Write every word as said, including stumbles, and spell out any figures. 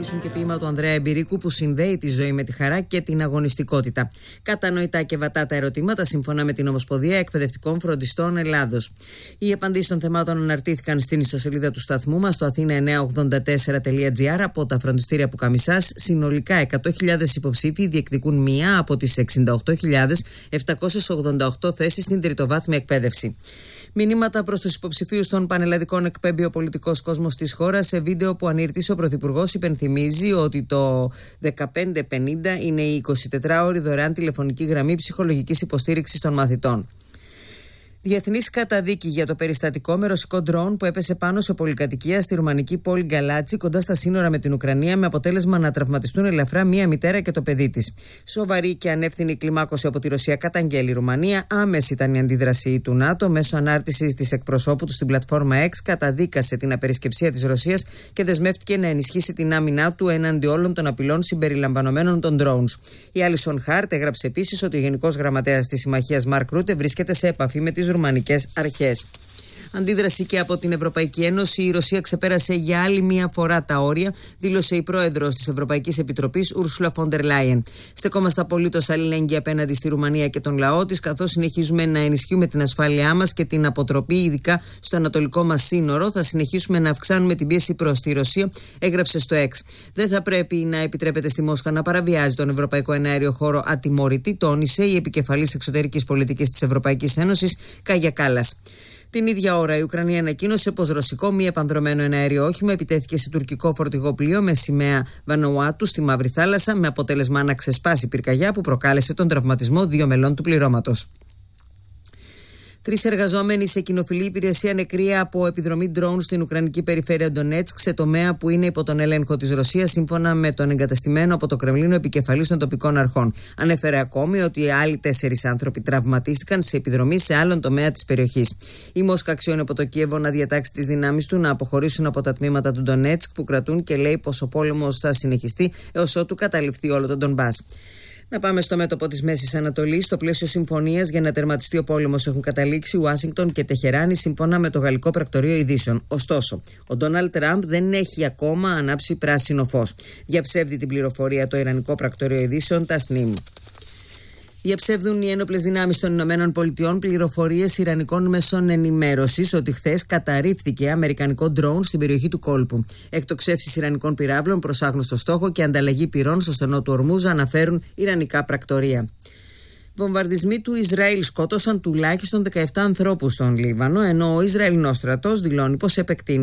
ακούσουν και ποίημα του Ανδρέα Εμπειρίκου που συνδέει τη ζωή με τη χαρά και την αγωνιστικότητα. Κατανοητά και βατά τα ερωτήματα σύμφωνα με την Ομοσπονδία Εκπαιδευτικών Φροντιστών Ελλάδος. Οι απαντήσεις των θεμάτων αναρτήθηκαν στην ιστοσελίδα του σταθμού μας στο αθήνα εννιακόσια ογδόντα τέσσερα τελεία τζι άρ από τα φροντιστήρια Πουκαμισάς. Συνολικά εκατό χιλιάδες υποψήφοι διεκδικούν μία από τις εξήντα οκτώ χιλιάδες επτακόσιες ογδόντα οκτώ θέσεις στην τριτοβάθμια εκπαίδευση. Μηνύματα προς τους υποψηφίους των πανελλαδικών εκπέμπει ο πολιτικός κόσμος της χώρας. Σε βίντεο που ανήρτησε ο Πρωθυπουργός υπενθυμίζει ότι το δεκαπέντε πενήντα είναι η εικοσιτετράωρη δωρεάν τηλεφωνική γραμμή ψυχολογικής υποστήριξης των μαθητών. Διεθνής καταδίκη για το περιστατικό με ρωσικό ντρόουν που έπεσε πάνω σε πολυκατοικία στη ρουμανική πόλη Γκαλάτσι κοντά στα σύνορα με την Ουκρανία, με αποτέλεσμα να τραυματιστούν ελαφρά μία μητέρα και το παιδί της. Σοβαρή και ανεύθυνη κλιμάκωση από τη Ρωσία καταγγέλει η Ρουμανία. Άμεση ήταν η αντίδραση του ΝΑΤΟ. Μέσω ανάρτησης της εκπροσώπου του στην πλατφόρμα X, καταδίκασε την απερισκεψία της Ρωσίας και δεσμεύτηκε να ενισχύσει την άμυνά του έναντι όλων των απειλών συμπεριλαμβανομένων των drones. Η Άλισον Χάρτ έγραψε επίσης ότι ο Γενικός Γραμματέας της Συμμαχίας Μαρκ Ρούτε βρίσκεται σε επαφή με τις ρουμανικές αρχές. Αντίδραση και από την Ευρωπαϊκή Ένωση. Η Ρωσία ξεπέρασε για άλλη μία φορά τα όρια, δήλωσε η πρόεδρος της Ευρωπαϊκής Επιτροπής, Ούρσουλα φον ντερ Λάιεν. Στεκόμαστε απολύτως αλληλέγγυοι απέναντι στη Ρουμανία και τον λαό της, καθώς συνεχίζουμε να ενισχύουμε την ασφάλειά μας και την αποτροπή, ειδικά στο ανατολικό μας σύνορο. Θα συνεχίσουμε να αυξάνουμε την πίεση προς τη Ρωσία, έγραψε στο X. Δεν θα πρέπει να επιτρέπεται στη Μόσχα να παραβιάζει τον ευρωπαϊκό εναέριο χώρο ατιμόρυτη, τόνισε η επικεφαλής εξωτερικής πολιτικής της Ευρωπαϊκής Ένωσης, Κάγια Κάλλας. Την ίδια ώρα η Ουκρανία ανακοίνωσε πως ρωσικό μη επανδρωμένο εναέριο όχημα επιτέθηκε σε τουρκικό φορτηγό πλοίο με σημαία Βανουάτου στη Μαύρη Θάλασσα, με αποτέλεσμα να ξεσπάσει πυρκαγιά που προκάλεσε τον τραυματισμό δύο μελών του πληρώματος. Τρεις εργαζόμενοι σε κοινοφιλή υπηρεσία νεκροί από επιδρομή ντρόουν στην Ουκρανική περιφέρεια Ντονέτσκ, σε τομέα που είναι υπό τον έλεγχο της Ρωσίας, σύμφωνα με τον εγκατεστημένο από το Κρεμλίνο επικεφαλής των τοπικών αρχών. Ανέφερε ακόμη ότι άλλοι τέσσερις άνθρωποι τραυματίστηκαν σε επιδρομή σε άλλον τομέα της περιοχής. Η Μόσχα αξιώνει από το Κίεβο να διατάξει τις δυνάμεις του να αποχωρήσουν από τα τμήματα του Ντονέτσκ που κρατούν και λέει πως ο πόλεμος θα συνεχιστεί έως ότου καταληφθεί όλο το Ντονμπάς. Να πάμε στο μέτωπο της Μέσης Ανατολής. Στο πλαίσιο συμφωνίας για να τερματιστεί ο πόλεμος έχουν καταλήξει Ουάσιγκτον και Τεχεράνη, σύμφωνα με το Γαλλικό Πρακτορείο Ειδήσεων. Ωστόσο, ο Ντόναλντ Τραμπ δεν έχει ακόμα ανάψει πράσινο φως. Διαψεύδει την πληροφορία το Ιρανικό Πρακτορείο Ειδήσεων, Τασνίμ. Διαψεύδουν οι ένοπλες δυνάμεις των Ηνωμένων Πολιτειών πληροφορίες ιρανικών μέσων ενημέρωσης ότι χθες καταρρίφθηκε αμερικανικό ντρόουν στην περιοχή του κόλπου. Εκτοξεύσεις ιρανικών πυράβλων προς άγνωστο στόχο και ανταλλαγή πυρών στο στενό του Ορμούζα, αναφέρουν ιρανικά πρακτορεία. Βομβαρδισμοί του Ισραήλ σκότωσαν τουλάχιστον δεκαεπτά ανθρώπους στον Λίβανο, ενώ ο Ισραηλινός στρατός δηλώνει πως επεκτείνει